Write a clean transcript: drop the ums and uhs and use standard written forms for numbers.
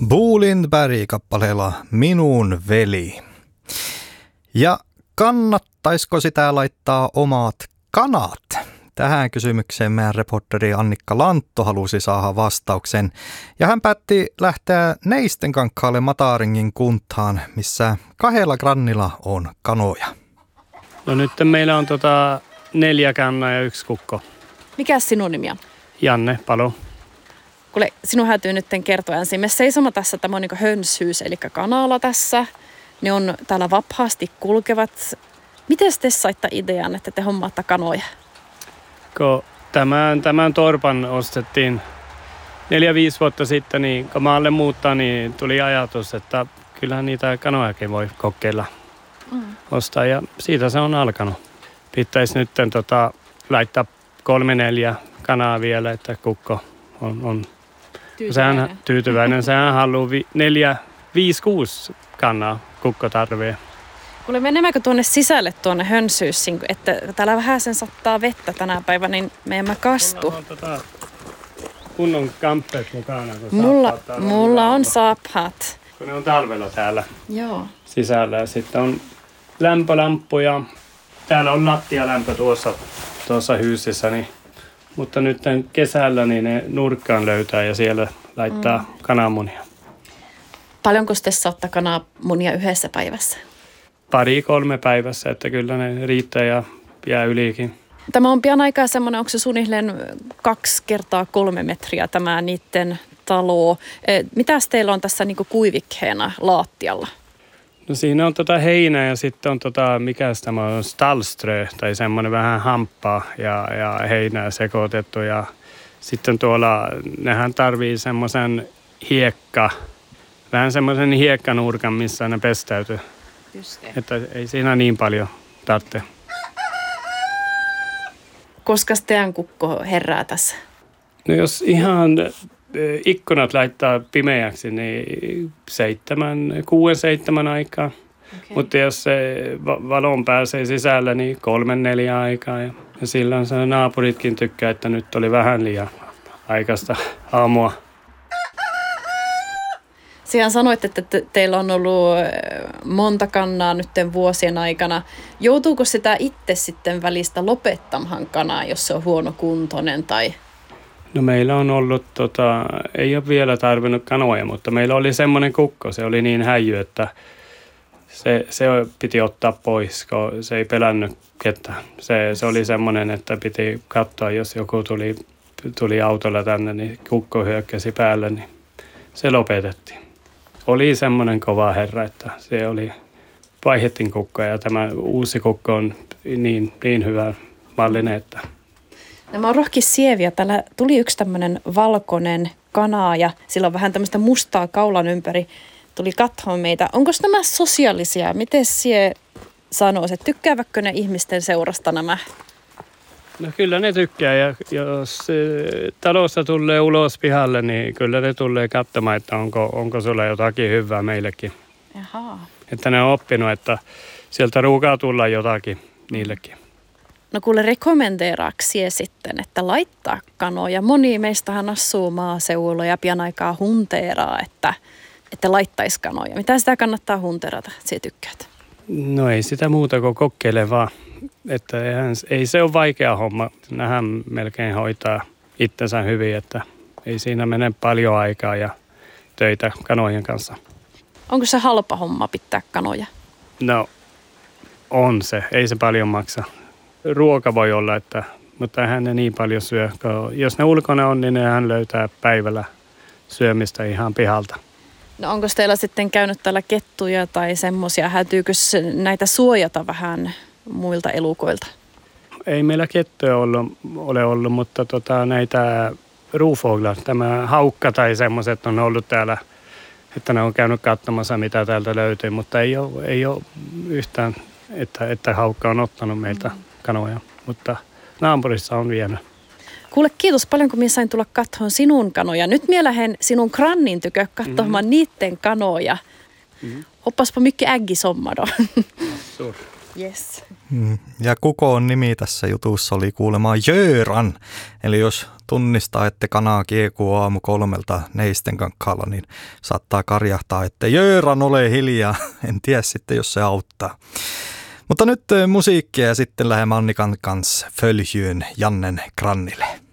Bo Lindberg kappaleella Minun veli. Ja kannattaisiko sitä laittaa omat kanat? Tähän kysymykseen meidän reporteri Annikka Lantto halusi saada vastauksen. Ja hän päätti lähteä Neistenkankkaalle Mataringin kuntaan, missä 2 grannilla on kanoja. No nyt meillä on 4 kannaa ja 1 kukko. Mikäs sinun nimi on? Janne Palo. Kuule, sinun häytyy nyt kertoa ensin. Me seisomme tässä, tämä on niin hönsyys, eli kanala tässä. Ne on täällä vapaasti kulkevat. Miten te saitte idean, että te hommaatte kanoja? Kun tämän torpan ostettiin 4-5 vuotta sitten, niin kun maalle muuttaa, niin tuli ajatus, että kyllähän niitä kanojakin voi kokeilla ostaa. Ja siitä se on alkanut. Pitäisi nyt laittaa 3-4 kanaa vielä, että kukko on tyytyväinen. Sehän haluaa 4-5-6 kanaa kukko tarvitsee. Kuule, menemmekö tuonne sisälle tuonne hönsyyssiin, että täällä vähän sen sattaa vettä tänä päivänä, niin me emme kastu. Mulla on kunnon kamppeet mukana. Mulla on saappaat. Kun ne on talvella täällä sisällä ja sitten on lämpölamppuja. Täällä on lattialämpö tuossa hyysissä, niin, mutta nyt kesällä niin ne nurkkaan löytää ja siellä laittaa kananmunia. Paljonko te saatte kananmunia yhdessä päivässä? 2-3 päivässä, että kyllä ne riittää ja jää ylikin. Tämä on pian aikaa semmoinen, onko se suunnilleen 2x3 metriä tämä niiden talo. Mitäs teillä on tässä niinku kuivikkeena laattialla? No siinä on heinää ja sitten on mikäs tämä on, stallströ tai semmoinen vähän hamppaa ja heinää sekoitettu. Ja sitten tuolla nehän tarvii semmoisen vähän semmoisen hiekkanurkan, missä ne pestäytyy. Että ei siinä niin paljon tarvitse. Koska teidän kukko herää tässä? No jos ihan ikkunat laittaa pimeäksi, niin 6-7 aikaa. Okay. Mutta jos se valon pääsee sisällä, niin 3-4 aikaa. Ja silloin se naapuritkin tykkää, että nyt oli vähän liian aikaista aamua. Siihen sanoit, että teillä on ollut monta kannaa nytten vuosien aikana. Joutuuko sitä itse sitten välistä lopettamaan kanaa, jos se on huonokuntoinen tai... No meillä on ollut, ei ole vielä tarvinnut kanoja, mutta meillä oli semmoinen kukko, se oli niin häijy, että se piti ottaa pois, kun se ei pelännyt ketään. Se oli semmoinen, että piti katsoa, jos joku tuli autolla tänne, niin kukko hyökkäsi päälle, niin se lopetettiin. Oli semmoinen kova herra, että se oli, vaihdettiin kukkoja ja tämä uusi kukko on niin hyvä mallinen, että... Nämä on rohkissieviä. Täällä tuli yksi tämmöinen valkoinen kana ja sillä on vähän tämmöistä mustaa kaulan ympäri. Tuli katsomaan meitä. Onko nämä sosiaalisia? Miten sie sanoisi, että tykkäävätkö ne ihmisten seurasta nämä? No kyllä ne tykkää ja jos talossa tulee ulos pihalle, niin kyllä ne tulee katsomaan, että onko sulla jotakin hyvää meillekin. Jaha. Että ne on oppinut, että sieltä ruukaa tulla jotakin niillekin. No kuule, rekommendeeraaksie sitten, että laittaa kanoja. Moni meistähän asuu maaseudulla ja pian aikaa hunteeraa, että laittaisi kanoja. Mitä sitä kannattaa hunterata, että sinä tykkäät? No ei sitä muuta kuin kokeile vaan. Että ei se ole vaikea homma. Nähän melkein hoitaa itsensä hyvin, että ei siinä mene paljon aikaa ja töitä kanojen kanssa. Onko se halpa homma pitää kanoja? No on se, ei se paljon maksa. Ruoka voi olla, mutta eihän ne niin paljon syö. Jos ne ulkona on, niin hän löytää päivällä syömistä ihan pihalta. No onko teillä sitten käynyt täällä kettuja tai semmoisia? Hätyykö näitä suojata vähän muilta elukoilta? Ei meillä kettuja ole ollut, mutta näitä ruufoglar, tämä haukka tai semmoiset on ollut täällä, että ne on käynyt katsomassa mitä täältä löytyy, mutta ei ole yhtään, että haukka on ottanut meiltä kanoja, mutta naapurissa on vienyt. Kuule, kiitos paljon, kun minä sain tulla katsomaan sinun kanoja. Nyt minä lähden sinun grannin tykö katsomaan niiden kanoja. Hoppaspa mycket ägg i sommar då. Yes. Ja Kukon nimi tässä jutussa oli kuulemaan Jöran. Eli jos tunnistaa, että kanaa kiekuu aamu 3 neisten kankkaalla, niin saattaa karjahtaa, että Jöran, ole hiljaa. En tiedä sitten, jos se auttaa. Mutta nyt musiikkia ja sitten lähdemme Annikan kanssa Följyyn Jannen Grannille.